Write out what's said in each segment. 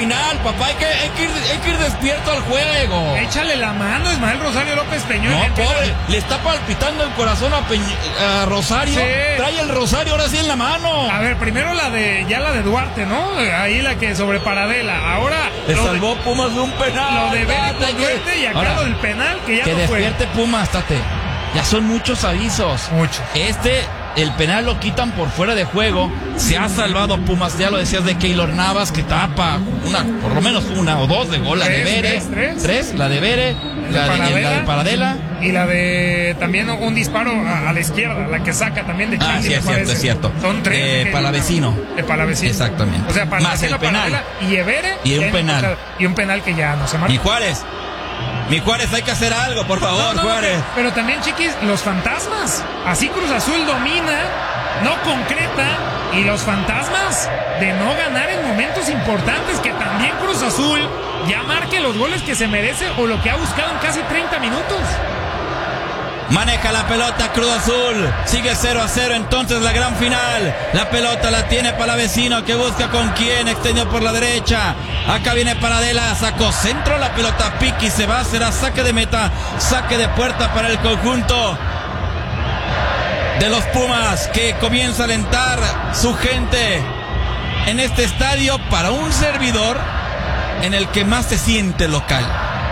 final, papá. Hay que ir despierto al juego. Échale la mano, Ismael Rosario López Peñón. No, pobre, le está palpitando el corazón a Rosario. Sí. Trae el Rosario ahora sí en la mano. A ver, primero la de Duarte, ¿no? Ahí la que sobre Paradela. Ahora le salvó Pumas de un penal. Lo de Vélez con Duarte y acá ahora, lo del penal que ya que no fue. Que despierte Pumas, Tate. Ya son muchos avisos. Muchos. El penal lo quitan por fuera de juego. Se ha salvado Pumas, ya lo decías, de Keylor Navas, que tapa por lo menos una o dos de gol. La de Vere. Tres. La de Vere. La de Paradela. Y la de también un disparo a la izquierda, la que saca también de Chile. Sí, es cierto. Son tres. Palavecino. De Palavecino. Exactamente. O sea, más el penal. Paradela y Evere. Y un penal. Y un penal que ya no se marca. Y Juárez. Mi Juárez, hay que hacer algo, por favor, Juárez. Pero también, chiquis, los fantasmas. Así Cruz Azul domina, no concreta, y los fantasmas de no ganar en momentos importantes, que también Cruz Azul ya marque los goles que se merece o lo que ha buscado en casi 30 minutos. Maneja la pelota Cruz Azul, sigue 0-0, entonces la gran final. La pelota la tiene Palavecino, que busca con quién, extendió por la derecha. Acá viene Paradela, sacó centro, la pelota pique y se va, será saque de meta, saque de puerta para el conjunto de los Pumas, que comienza a alentar su gente en este estadio para un servidor en el que más se siente local.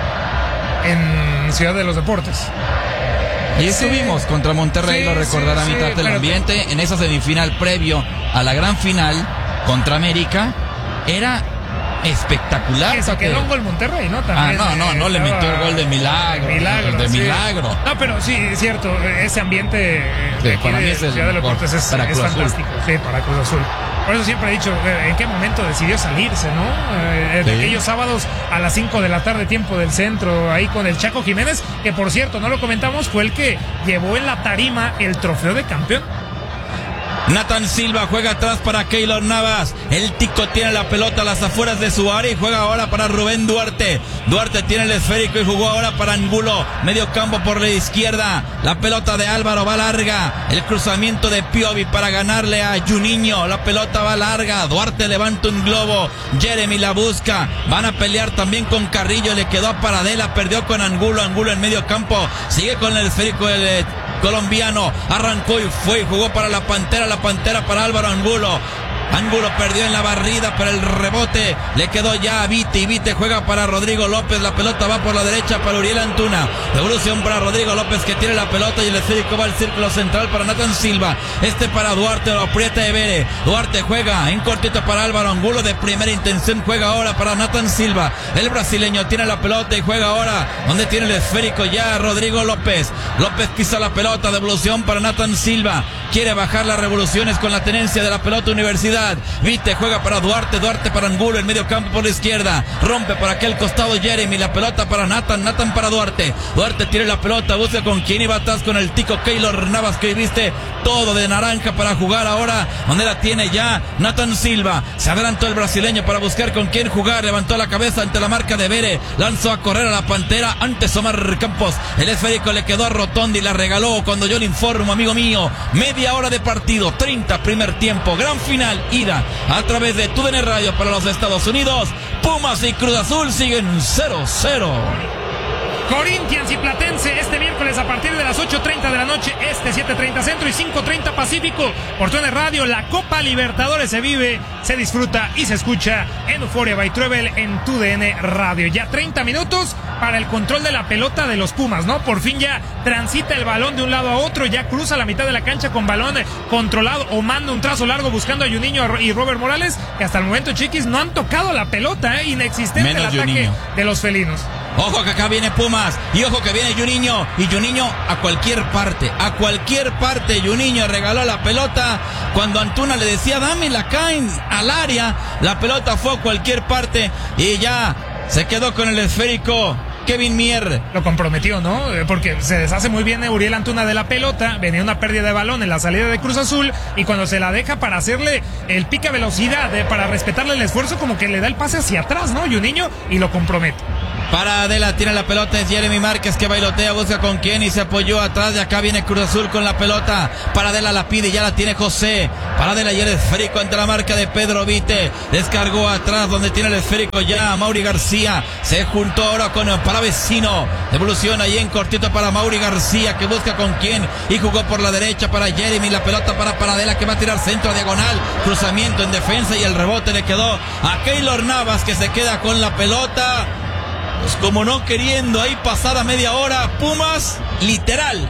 En Ciudad de los Deportes. Y estuvimos contra Monterrey, lo recordará mitad del ambiente, en esa semifinal previo a la gran final contra América. Era espectacular. Que se quedó un gol Monterrey, ¿no? También, no le metió el gol de milagro. Milagro. No, pero sí, es cierto, ese ambiente para mí es Ciudad de los Deportes es fantástico. Sí, para Cruz Azul. Por eso siempre he dicho, ¿en qué momento decidió salirse, no? Aquellos sábados a las 5 de la tarde, tiempo del centro, ahí con el Chaco Jiménez, que por cierto, no lo comentamos, fue el que llevó en la tarima el trofeo de campeón. Nathan Silva juega atrás para Keylor Navas. El Tico tiene la pelota a las afueras de su área y juega ahora para Rubén Duarte. Duarte tiene el esférico y jugó ahora para Angulo. Medio campo por la izquierda. La pelota de Álvaro va larga. El cruzamiento de Piovi para ganarle a Juninho. La pelota va larga. Duarte levanta un globo. Jeremy la busca. Van a pelear también con Carrillo. Le quedó a Paradela. Perdió con Angulo. Angulo en medio campo. Sigue con el esférico del colombiano, arrancó y fue y jugó para la Pantera para Álvaro Angulo. Angulo perdió en la barrida, pero el rebote le quedó ya a Vite, y Vite juega para Rodrigo López. La pelota va por la derecha para Uriel Antuna. Devolución para Rodrigo López, que tiene la pelota, y el esférico va al círculo central para Nathan Silva. Para Duarte, lo aprieta Evere. Duarte juega en cortito para Álvaro Angulo, de primera intención, juega ahora para Nathan Silva. El brasileño tiene la pelota y juega ahora donde tiene el esférico ya Rodrigo López. López pisa la pelota, devolución para Nathan Silva. Quiere bajar las revoluciones con la tenencia de la pelota Universidad. Vite juega para Duarte, Duarte para Angulo, el medio campo por la izquierda, rompe por aquel costado Jeremy, la pelota para Nathan para Duarte. Duarte tiene la pelota, busca con quién, iba atrás con el Tico Keylor Navas, que viste todo de naranja para jugar ahora, donde la tiene ya Nathan Silva. Se adelantó el brasileño para buscar con quién jugar, levantó la cabeza ante la marca de Vere, lanzó a correr a la Pantera, antes Omar Campos, el esférico le quedó a Rotondi, la regaló. Cuando yo le informo, amigo mío, media hora de partido, 30 primer tiempo, gran final, ida a través de TUDN Radio para los Estados Unidos. Pumas y Cruz Azul siguen 0-0. Corinthians y Platense este miércoles a partir de las 8:30 de la noche, 7:30 centro y 5:30 Pacífico. Por TUDN Radio, la Copa Libertadores se vive, se disfruta y se escucha en Euphoria by Travel en TUDN Radio. Ya 30 minutos para el control de la pelota de los Pumas, ¿no? Por fin ya transita el balón de un lado a otro, ya cruza la mitad de la cancha con balón controlado o manda un trazo largo buscando a Juninho y Robert Morales, que hasta el momento, chiquis, no han tocado la pelota, inexistente el ataque Juninho de los felinos. Ojo que acá viene Pumas, y ojo que viene Juninho, y Juninho a cualquier parte, Juninho regaló la pelota, cuando Antuna le decía, dámela acá al área, la pelota fue a cualquier parte, y ya se quedó con el esférico Kevin Mier. Lo comprometió, ¿no? Porque se deshace muy bien Uriel Antuna de la pelota, venía una pérdida de balón en la salida de Cruz Azul, y cuando se la deja para hacerle el pique a velocidad, para respetarle el esfuerzo, como que le da el pase hacia atrás, ¿no? Juninho, y lo compromete. Paradela tiene la pelota, es Jeremy Márquez que bailotea, busca con quién y se apoyó atrás. De acá viene Cruz Azul con la pelota. Paradela la pide y ya la tiene José. Paradela y el esférico ante la marca de Pedro Vite. Descargó atrás donde tiene el esférico ya Mauri García. Se juntó ahora con Palavecino. Devolución ahí en cortito para Mauri García que busca con quién y jugó por la derecha para Jeremy. La pelota para Paradela que va a tirar centro diagonal. Cruzamiento en defensa y el rebote le quedó a Keylor Navas que se queda con la pelota. Pues como no queriendo ahí pasada media hora, Pumas, literal,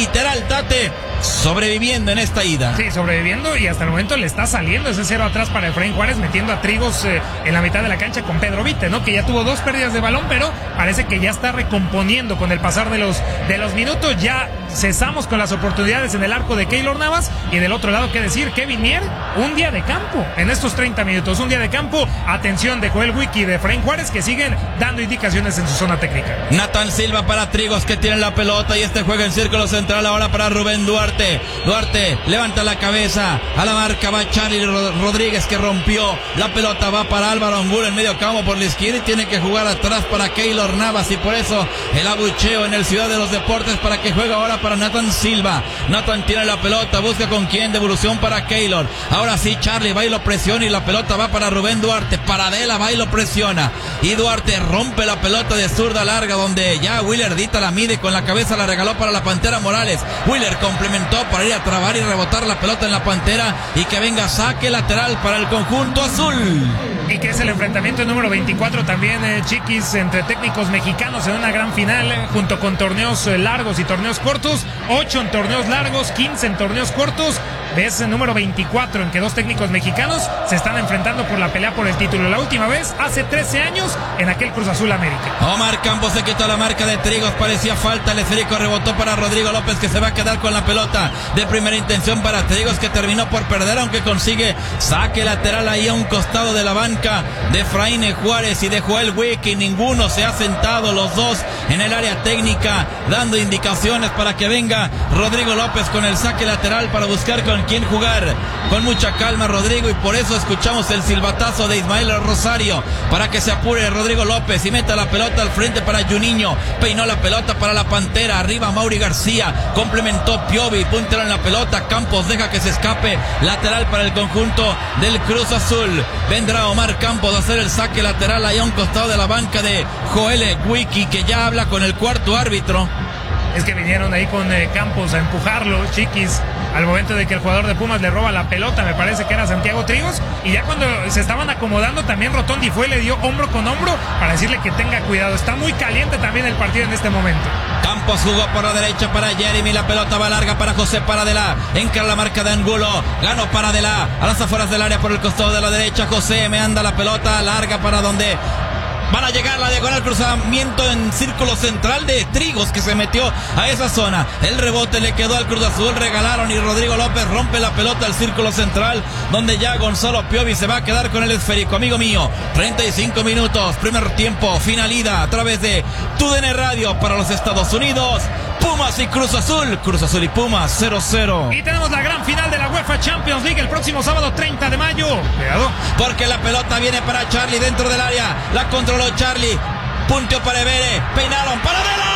Tate, sobreviviendo en esta ida. Sí, sobreviviendo y hasta el momento le está saliendo ese 0 atrás para Efraín Juárez, metiendo a Trigos en la mitad de la cancha con Pedro Vite, ¿no? Que ya tuvo 2 pérdidas de balón, pero parece que ya está recomponiendo con el pasar de los minutos. Ya cesamos con las oportunidades en el arco de Keylor Navas y del otro lado, ¿qué decir? Kevin Mier, un día de campo en estos 30 minutos, un día de campo. Atención de Joel Wiki y de Efraín Juárez que siguen dando indicaciones en su zona técnica. Nathan Silva para Trigos que tiene la pelota y este juega en círculo central ahora para Rubén Duarte. Duarte levanta la cabeza, a la marca va Charlie Rodríguez que rompió, la pelota va para Álvaro Angulo en medio campo por la izquierda y tiene que jugar atrás para Keylor Navas y por eso el abucheo en el Ciudad de los Deportes para que juegue ahora para Nathan Silva. Nathan tiene la pelota, busca con quién, devolución para Keylor, ahora sí Charlie va y lo presiona y la pelota va para Rubén Duarte. Paradela va y lo presiona y Duarte rompe la pelota de zurda larga donde ya Willer Dita la mide con la cabeza, la regaló para la Pantera Morales. Willer complementó para ir a trabar y rebotar la pelota en la Pantera y que venga saque lateral para el conjunto azul. Y que es el enfrentamiento número 24 también, Chiquis, entre técnicos mexicanos en una gran final, junto con torneos largos y torneos cortos. 8 en torneos largos, 15 en torneos cortos. Ves el número 24 en que 2 técnicos mexicanos se están enfrentando por la pelea por el título. La última vez, hace 13 años, en aquel Cruz Azul América. Omar Campos se quitó la marca de Trigos, parecía falta, el esférico rebotó para Rodrigo López que se va a quedar con la pelota de primera intención para Trigos que terminó por perder, aunque consigue saque lateral ahí a un costado de la banca de Efraín Juárez y de Joel Wiki. Ninguno se ha sentado, los dos en el área técnica dando indicaciones para que venga Rodrigo López con el saque lateral para buscar con quién jugar. Con mucha calma Rodrigo y por eso escuchamos el silbatazo de Ismael Rosario para que se apure Rodrigo López y meta la pelota al frente para Juninho. Peinó la pelota para la Pantera, arriba Mauri García, complementó Piovi, puntero en la pelota, Campos deja que se escape, lateral para el conjunto del Cruz Azul. Vendrá Omar Campos a hacer el saque lateral ahí a un costado de la banca de Joel Wiki que ya habla con el cuarto árbitro. Es que vinieron ahí con Campos a empujarlo, Chiquis, al momento de que el jugador de Pumas le roba la pelota, me parece que era Santiago Trigos, y ya cuando se estaban acomodando también Rotondi fue, le dio hombro con hombro para decirle que tenga cuidado. Está muy caliente también el partido en este momento. Campos jugó por la derecha para Jeremy, la pelota va larga para José Paradela, encara la marca de Angulo, ganó Paradela a las afueras del área por el costado de la derecha. José me anda la pelota larga para donde van a llegar la diagonal, cruzamiento en círculo central de Trigos que se metió a esa zona. El rebote le quedó al Cruz Azul, regalaron y Rodrigo López rompe la pelota al círculo central donde ya Gonzalo Piovi se va a quedar con el esférico. Amigo mío, 35 minutos, primer tiempo, finalidad a través de TUDN Radio para los Estados Unidos. Pumas y Cruz Azul y Pumas 0-0. Y tenemos la gran final de la UEFA Champions League el próximo sábado 30 de mayo. Cuidado, porque la pelota viene para Charlie dentro del área, la controló Charlie, punteó para Evere, peinaron, Paradela,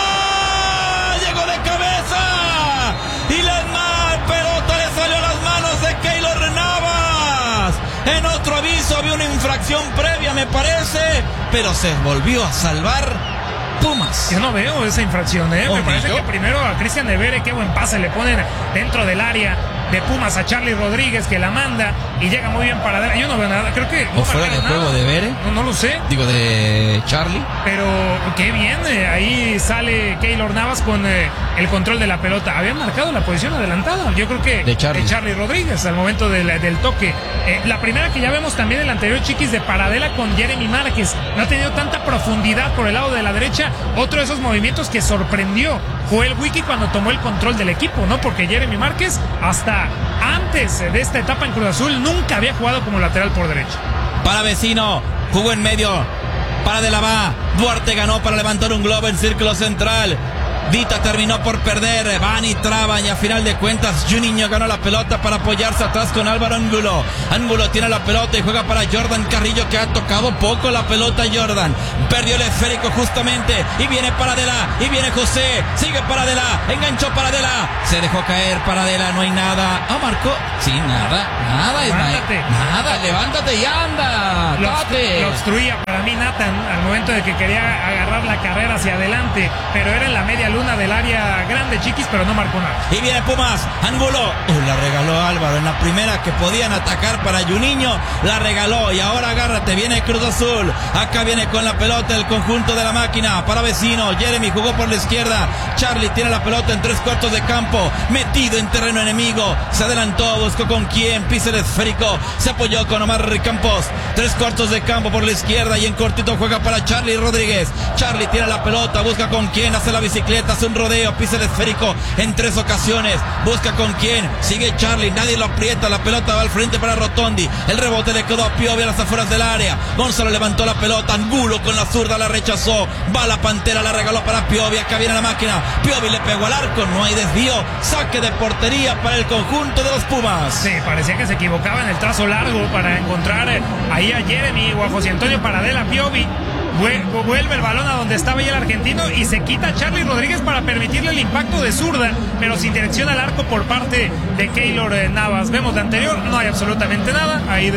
llegó de cabeza y la pelota le salió a las manos de Keylor Navas. En otro aviso había una infracción previa me parece, pero se volvió a salvar Pumas. Yo no veo esa infracción, Me parece que primero a Cristian Evere, qué buen pase le ponen dentro del área de Pumas a Charlie Rodríguez que la manda y llega muy bien para Yo no veo nada, creo que no fuera de juego de Evere. No lo sé. Digo de Charlie. Pero qué bien, ahí sale Keylor Navas con el control de la pelota. Había marcado la posición adelantada, yo creo que de Charlie Rodríguez al momento del toque. La primera que ya vemos también el anterior, Chiquis, de Paradela con Jeremy Márquez. No ha tenido tanta profundidad por el lado de la derecha. Otro de esos movimientos que sorprendió Joel Wiki cuando tomó el control del equipo, ¿no? Porque Jeremy Márquez hasta antes de esta etapa en Cruz Azul nunca había jugado como lateral por derecha. Palavecino jugó en medio, Paradela va, Duarte ganó para levantar un globo en círculo central. Vita terminó por perder, van y traban y a final de cuentas Juninho ganó la pelota para apoyarse atrás con Álvaro Angulo. Angulo tiene la pelota y juega para Jordan Carrillo, que ha tocado poco la pelota. Jordan perdió el esférico justamente y viene Paradela y viene José, sigue Paradela, enganchó Paradela, se dejó caer Paradela, no hay nada. Marcó, sí, nada, levántate. Nada, levántate y anda. Lo obstruía para mí Nathan al momento de que quería agarrar la carrera hacia adelante, pero era en la media luna del área grande, Chiquis, pero no marcó nada. Y viene Pumas, Angulo, la regaló Álvaro en la primera que podían atacar para Juninho, la regaló y ahora agárrate, viene Cruz Azul, acá viene con la pelota el conjunto de la máquina para Vecino, Jeremy jugó por la izquierda, Charlie tiene la pelota en 3/4 de campo, metido en terreno enemigo, se adelantó, buscó con quién, pisa el esférico, se apoyó con Omar Campos, 3/4 de campo por la izquierda y en cortito juega para Charlie Rodríguez, Charlie tiene la pelota, busca con quién, hace la bicicleta, hace un rodeo, pisa el esférico en 3 ocasiones, busca con quién, sigue Charlie, nadie lo aprieta, la pelota va al frente para Rotondi, el rebote le quedó a Piovi a las afueras del área, Gonzalo levantó la pelota, Angulo con la zurda la rechazó, va la Pantera, la regaló para Piovi, acá viene la máquina, Piovi le pegó al arco, no hay desvío, saque de portería para el conjunto de los Pumas. Sí, parecía que se equivocaba en el trazo largo para encontrar ahí a Jeremy o a José Antonio Paradela. Piovi vuelve el balón a donde estaba ya el argentino y se quita a Charlie Rodríguez para permitirle el impacto de zurda, pero sin dirección al arco por parte de Keylor Navas. Vemos la anterior, no hay absolutamente nada ahí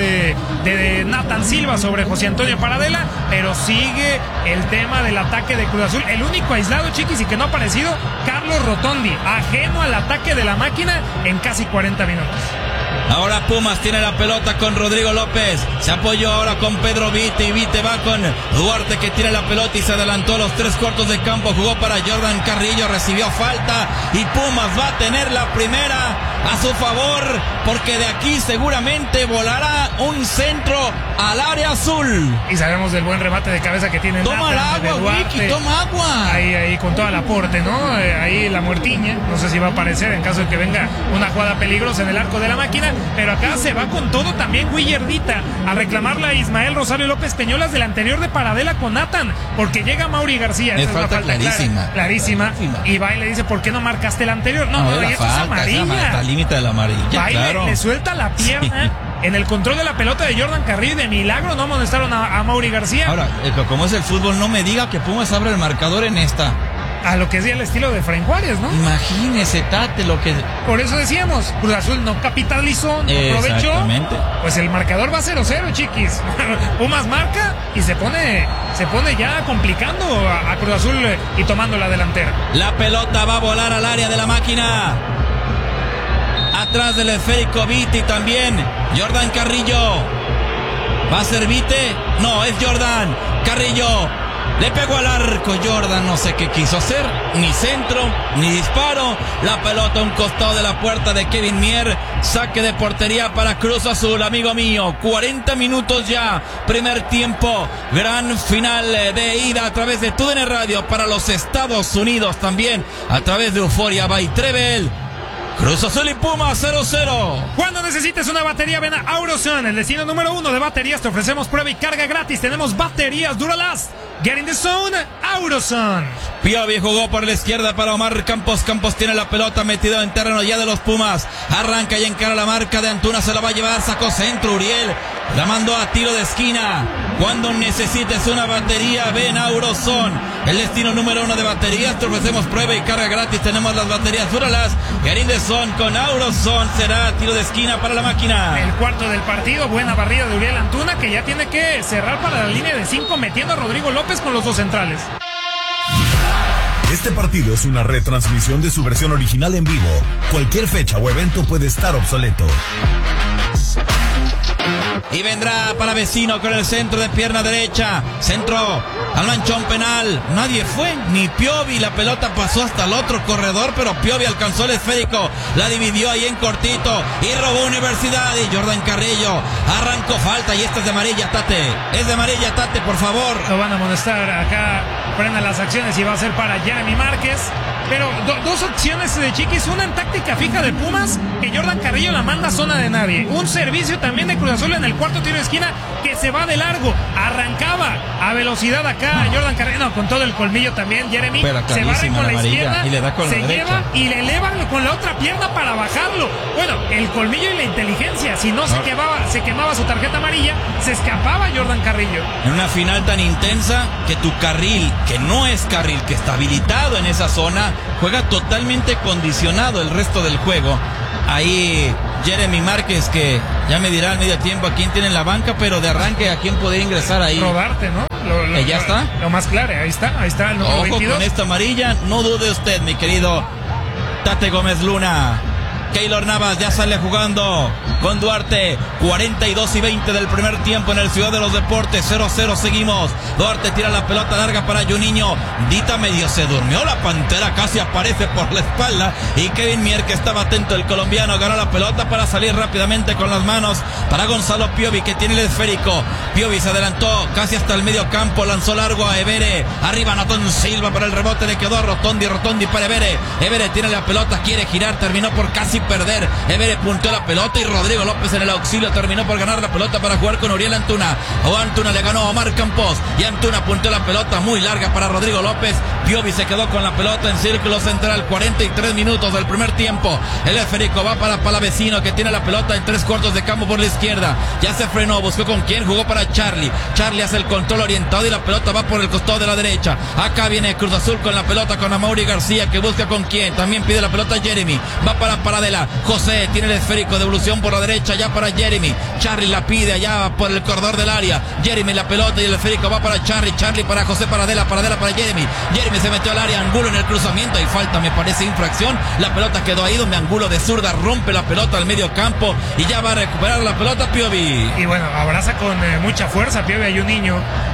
de Nathan Silva sobre José Antonio Paradela, pero sigue el tema del ataque de Cruz Azul. El único aislado, Chiquis, y que no ha aparecido, Carlos Rotondi, ajeno al ataque de la máquina en casi 40 minutos. Ahora Pumas tiene la pelota con Rodrigo López, se apoyó ahora con Pedro Vite y Vite va con Duarte, que tiene la pelota y se adelantó a los 3/4 de campo, jugó para Jordan Carrillo, recibió falta y Pumas va a tener la primera a su favor, porque de aquí seguramente volará un centro al área azul. Y sabemos del buen remate de cabeza que tiene Toma Nathan, el agua, Wiki, toma agua. Ahí con todo el aporte, ¿no? Ahí la muertiña, no sé si va a aparecer en caso de que venga una jugada peligrosa en el arco de la máquina, pero acá se va con todo también Willardita a reclamarle a Ismael Rosario López Peñolas del anterior de Paradela con Nathan, porque llega Mauri García. Es falta clarísima. Y va y le dice, ¿por qué no marcaste el anterior? No, y esto es amarilla. Está al límite de la amarilla, claro. Le suelta la pierna. Sí. En el control de la pelota de Jordan Carrillo, de milagro no amonestaron a Mauri García. Ahora, como es el fútbol, no me diga que Pumas abre el marcador en esta. A lo que es el estilo de Efraín Juárez, ¿no? Imagínese, Tate, lo que... Por eso decíamos, Cruz Azul no capitalizó, no aprovechó. Pues el marcador va 0-0, Chiquis. Pumas marca y se pone ya complicando a Cruz Azul y tomando la delantera. La pelota va a volar al área de la máquina. Atrás del esférico Vite también Jordan Carrillo. ¿Va a ser Vite? No, es Jordan Carrillo. Le pegó al arco Jordan, no sé qué quiso hacer, ni centro, ni disparo. La pelota a un costado de la puerta de Kevin Mier. Saque de portería para Cruz Azul, amigo mío. 40 minutos ya, primer tiempo. Gran final de ida a través de TUDN Radio para los Estados Unidos, también a través de Euforia by Trevel. Cruz Azul y Pumas 0-0. Cuando necesites una batería, ven a Auroson, el destino número 1 de baterías. Te ofrecemos prueba y carga gratis. Tenemos baterías Duralast. Get in the zone, Auroson. Piovi jugó por la izquierda para Omar Campos. Campos tiene la pelota metido en terreno ya de los Pumas. Arranca y encara la marca de Antuna. Se la va a llevar, sacó centro Uriel. La mandó a tiro de esquina. Cuando necesites una batería, ven a Auroson, el destino número 1 de baterías. Te ofrecemos prueba y carga gratis. Tenemos las baterías Duralast. Get in the zone con Auroson. Será tiro de esquina para la máquina. El cuarto del partido. Buena barrida de Uriel Antuna, que ya tiene que cerrar para la línea de 5, metiendo a Rodrigo López con los dos centrales. Este partido es una retransmisión de su versión original en vivo. Cualquier fecha o evento puede estar obsoleto. Y vendrá para Vecino con el centro de pierna derecha. Centro al manchón penal. Nadie fue, ni Piovi. La pelota pasó hasta el otro corredor, pero Piovi alcanzó el esférico. La dividió ahí en cortito y robó Universidad. Y Jordan Carrillo arrancó falta. Y esta es de amarilla, Tate. Es de amarilla, Tate, por favor. Lo van a amonestar acá. Frena las acciones y va a ser para Jeremy Márquez. Pero dos opciones de Chiquis. Una en táctica fija de Pumas, que Jordan Carrillo la manda a zona de nadie. Un servicio también de Cruz Azul en el cuarto tiro de esquina que se va de largo. Arrancaba a velocidad acá Jordan Carrillo, no, con todo el colmillo también, Jeremy. Se barre con la izquierda, y le da con se la lleva y le eleva con la otra pierna para bajarlo. Bueno, el colmillo y la inteligencia. Si no se quemaba su tarjeta amarilla, se escapaba Jordan Carrillo. En una final tan intensa que tu carril, que no es carril, que está habilitado en esa zona, juega totalmente condicionado el resto del juego. Ahí Jeremy Márquez, que ya me dirá al medio tiempo a quién tiene en la banca, pero de arranque a quién podría ingresar ahí. Rodarte, ¿no? ¿Ya está? Lo más claro, ahí está el número 22. Con esta amarilla, no dude usted, mi querido Tate Gómez Luna. Keylor Navas ya sale jugando con Duarte. 42-20 del primer tiempo en el Ciudad de los Deportes. 0-0 seguimos. Duarte tira la pelota larga para Juninho. Dita medio se durmió. La Pantera casi aparece por la espalda. Y Kevin Mier, que estaba atento, el colombiano, ganó la pelota para salir rápidamente con las manos para Gonzalo Piovi, que tiene el esférico. Piovi se adelantó casi hasta el medio campo. Lanzó largo a Evere. Arriba Nathan Silva para el rebote. Le quedó a Rotondi para Evere. Evere tiene la pelota, quiere girar. Terminó por casi perder. Evere punteó la pelota y Rodrigo López en el auxilio terminó por ganar la pelota para jugar con Uriel Antuna. Antuna le ganó a Omar Campos y Antuna punteó la pelota muy larga para Rodrigo López. Piovi se quedó con la pelota en círculo central. 43 minutos del primer tiempo. El esférico va para Palavecino, que tiene la pelota en 3/4 de campo por la izquierda. Ya se frenó, buscó con quién, jugó para Charlie. Charlie hace el control orientado y la pelota va por el costado de la derecha. Acá viene Cruz Azul con la pelota con Amaury García, que busca con quién. También pide la pelota Jeremy. Va para Paradela. José tiene el esférico, devolución por la derecha ya para Jeremy. Charlie la pide allá por el corredor del área. Jeremy la pelota y el esférico va para Charlie. Charlie para José Paradela para Jeremy. Jeremy se metió al área. Angulo en el cruzamiento. Hay falta, me parece infracción. La pelota quedó ahí donde Angulo de zurda rompe la pelota al medio campo y ya va a recuperar la pelota Piovi. Y bueno, abraza con mucha fuerza Piovi a Juninho.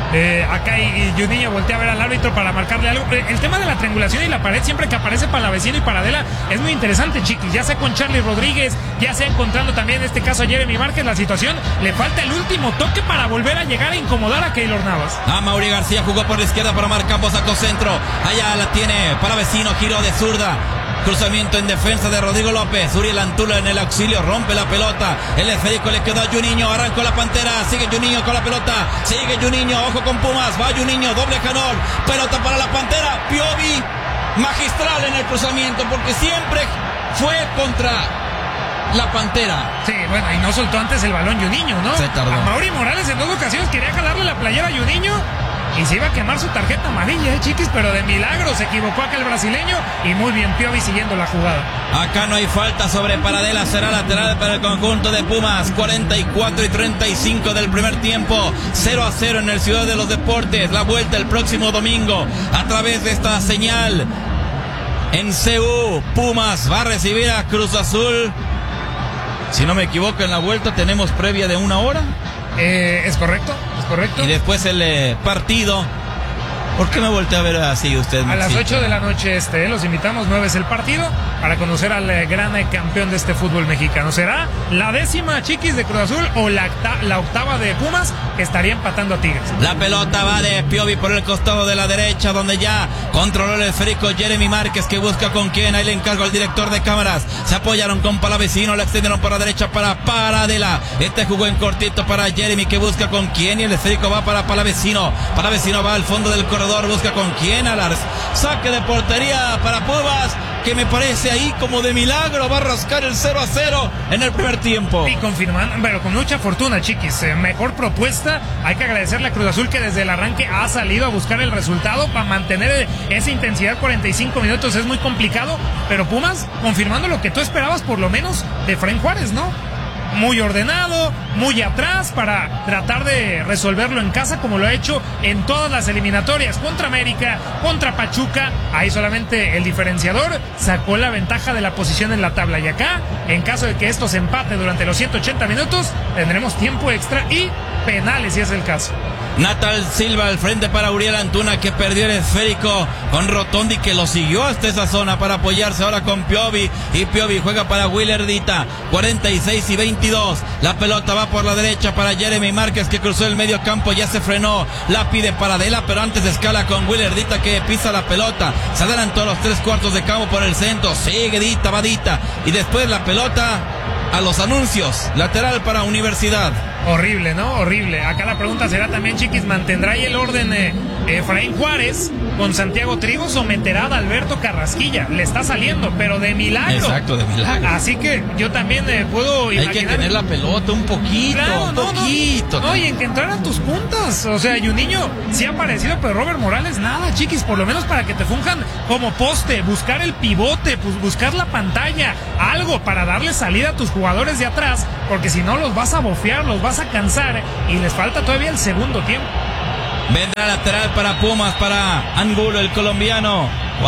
Acá y Juninho voltea a ver al árbitro para marcarle algo. El tema de la triangulación y la pared, siempre que aparece Palavecino y Paradela, es muy interesante, chiquis. Ya sea con Charlie Rodríguez, ya sea encontrando también en este caso a Jeremy Márquez, la situación le falta el último toque para volver a llegar a incomodar a Keylor Navas. Amaury García jugó por la izquierda para Omar Campos, sacó centro. Allá la tiene Palavecino, giro de zurda. Cruzamiento en defensa de Rodrigo López. Uriel Antuna en el auxilio, rompe la pelota. El esférico le quedó a Juninho. Arrancó la Pantera. Sigue Juninho con la pelota. Sigue Juninho. Ojo con Pumas. Va Juninho. Doble canón. Pelota para la Pantera. Piovi magistral en el cruzamiento, porque siempre fue contra la Pantera. Sí, bueno, y no soltó antes el balón Juninho, ¿no? Se tardó. Amaury Morales en 2 ocasiones quería jalarle la playera a Juninho y se iba a quemar su tarjeta amarilla, chiquis, pero de milagro se equivocó aquel brasileño y muy bien Piovi siguiendo la jugada. Acá no hay falta sobre Paradela, será lateral para el conjunto de Pumas. 44-35 del primer tiempo, 0-0 en el Ciudad de los Deportes. La vuelta el próximo domingo a través de esta señal en CU. Pumas va a recibir a Cruz Azul. Si no me equivoco, en la vuelta tenemos previa de 1 hora. Es correcto. Y después el partido. ¿Por qué me volteé a ver así usted? A las 8 de la noche los invitamos, 9 es el partido, para conocer al gran campeón de este fútbol mexicano. ¿Será la 10ª, chiquis, de Cruz Azul o la 8ª de Pumas, que estaría empatando a Tigres? La pelota va de Piovi por el costado de la derecha, donde ya controló el esférico Jeremy Márquez, que busca con quién. Ahí le encargo al director de cámaras. Se apoyaron con Palavecino, la extendieron por la derecha para Paradela. Jugó en cortito para Jeremy, que busca con quién, y el esférico va para Palavecino. Palavecino va al fondo del corredor, busca con quién. Saque de portería para Pumas, que me parece ahí como de milagro va a rascar el 0-0 en el primer tiempo. Y confirmando, pero con mucha fortuna, chiquis. Mejor propuesta. Hay que agradecerle a Cruz Azul, que desde el arranque ha salido a buscar el resultado para mantener esa intensidad. 45 minutos es muy complicado, pero Pumas confirmando lo que tú esperabas, por lo menos de Efraín Juárez, ¿no? Muy ordenado, muy atrás para tratar de resolverlo en casa, como lo ha hecho en todas las eliminatorias, contra América, contra Pachuca. Ahí solamente el diferenciador sacó la ventaja de la posición en la tabla, y acá, en caso de que esto se empate durante los 180 minutos, tendremos tiempo extra y penales, si es el caso. Natal Silva al frente para Uriel Antuna, que perdió el esférico con Rotondi, que lo siguió hasta esa zona para apoyarse ahora con Piovi, y Piovi juega para Willerdita. 46-22, la pelota va por la derecha para Jeremy Márquez, que cruzó el medio campo, ya se frenó, la pide Paradela, pero antes escala con Willerdita, que pisa la pelota, se adelantó a los 3/4 de campo por el centro, sigue Dita, va Dita, y después la pelota a los anuncios, lateral para Universidad. Horrible, ¿no? Horrible. Acá la pregunta será también, Chiquis, ¿mantendrá ahí el orden Efraín Juárez con Santiago Trigos o meterá a Alberto Carrasquilla? Le está saliendo, pero de milagro. Exacto, de milagro. Así que yo también puedo imaginar... Hay que tener la pelota un poquito, Claro, un poquito. No, y en que entraran tus puntas. O sea, Juninho sí ha aparecido, pero Robert Morales nada, Chiquis, por lo menos para que te funjan como poste, buscar el pivote, pues buscar la pantalla, algo para darle salida a tus jugadores de atrás, porque si no los vas a bofear, los vas a cansar y les falta todavía el segundo tiempo. Vendrá lateral para Pumas, para Angulo, el colombiano.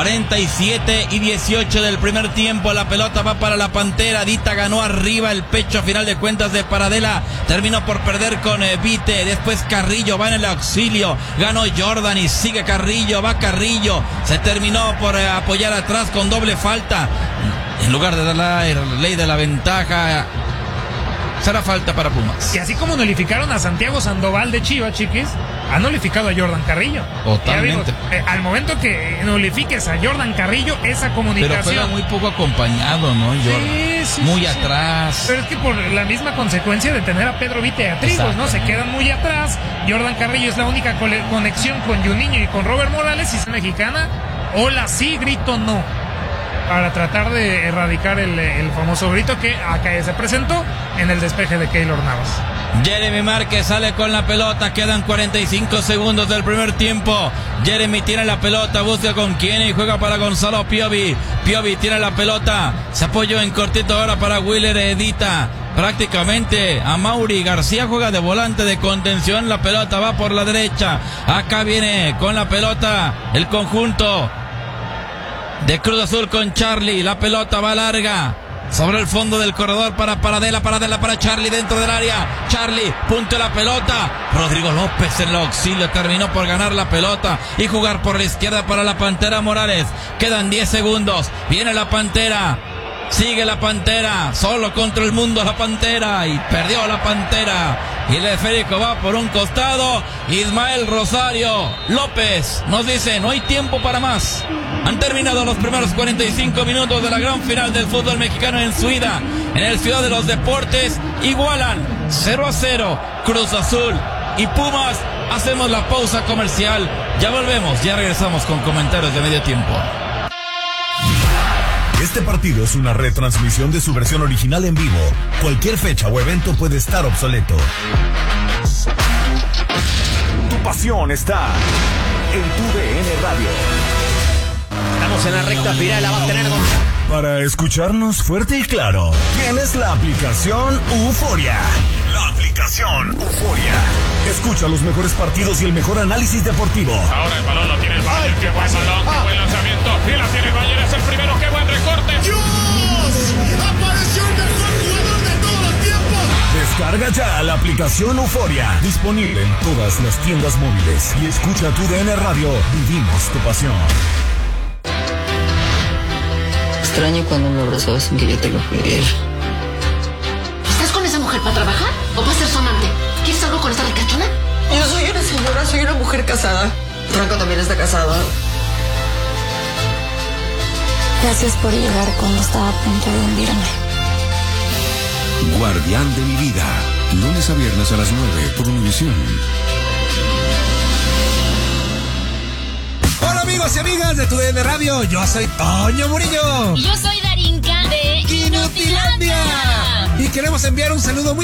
47-18 del primer tiempo. La pelota va para la Pantera. Dita ganó arriba el pecho a final de cuentas de Paradela. Terminó por perder con Vite. Después Carrillo va en el auxilio. Ganó Jordan y sigue Carrillo. Va Carrillo. Se terminó por apoyar atrás con doble falta. En lugar de dar la ley de la ventaja, será falta para Pumas. Y así como nulificaron a Santiago Sandoval de Chivas, Chiquis, han nulificado a Jordan Carrillo. Totalmente. Al momento que nulifiques a Jordan Carrillo, esa comunicación... Pero juega muy poco acompañado, ¿no, Jordan? Sí, muy atrás. Pero es que por la misma consecuencia de tener a Pedro Vite y a Trigos, ¿no? Se quedan muy atrás. Jordan Carrillo es la única conexión con Juninho y con Robert Morales. Y es mexicana, hola sí, grito no. Para tratar de erradicar el famoso grito que acá se presentó en el despeje de Keylor Navas. Jeremy Márquez sale con la pelota, quedan 45 segundos del primer tiempo. Jeremy tiene la pelota, busca con quién y juega para Gonzalo Piovi. Piovi tiene la pelota, se apoyó en cortito ahora para Willer Edita. Prácticamente a Mauri García juega de volante de contención, la pelota va por la derecha. Acá viene con la pelota el conjunto de Cruz Azul con Charlie, la pelota va larga sobre el fondo del corredor para Paradela para Charlie dentro del área. Charlie, punto la pelota. Rodrigo López en el auxilio terminó por ganar la pelota y jugar por la izquierda para la Pantera Morales. Quedan 10 segundos. Viene la Pantera. Sigue la Pantera, solo contra el mundo la Pantera y perdió la Pantera. Y el esférico va por un costado. Ismael Rosario López nos dice, no hay tiempo para más. Han terminado los primeros 45 minutos de la gran final del fútbol mexicano en su ida. En el Ciudad de los Deportes igualan 0-0 Cruz Azul y Pumas. Hacemos la pausa comercial. Ya volvemos, ya regresamos con comentarios de medio tiempo. Este partido es una retransmisión de su versión original en vivo. Cualquier fecha o evento puede estar obsoleto. Tu pasión está en tu DN Radio. Estamos en la recta final, la va a tener Para escucharnos fuerte y claro, tienes la aplicación Euforia. La aplicación Euforia. Escucha los mejores partidos y el mejor análisis deportivo. Ahora el balón lo tiene el Bayern. Qué buen balón, qué buen lanzamiento. Y la tiene el Bayern, es el primero. Qué buen recorte. ¡Dios! ¡Apareció el mejor jugador de todos los tiempos! Descarga ya la aplicación Euforia. Disponible en todas las tiendas móviles. Y escucha tu DN Radio. Vivimos tu pasión. Extraño cuando me abrazabas sin que yo te lo pidiera. ¿Estás con esa mujer para trabajar o para ser su amante? ¿Quieres algo con esta ricachona? Yo soy una señora, soy una mujer casada. Franco también está casado. Gracias por llegar cuando estaba a punto de hundirme. Guardián de mi vida. Lunes a viernes a las 9 por Univisión. Hola amigos y amigas de tu DN Radio, yo soy Toño Murillo. Yo soy Darinka de Inutilandia. Y queremos enviar un saludo muy